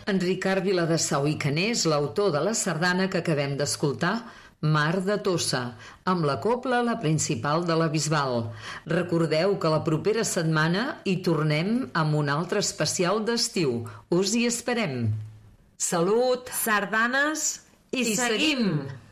En Ricard Viladesau i Caner és l'autor de la sardana que acabem d'escoltar, Mar de Tossa, amb la cobla La Principal de la Bisbal. Recordeu que la propera setmana hi tornem amb un altre especial d'estiu. Us hi esperem. Salut! Sardanes i seguim!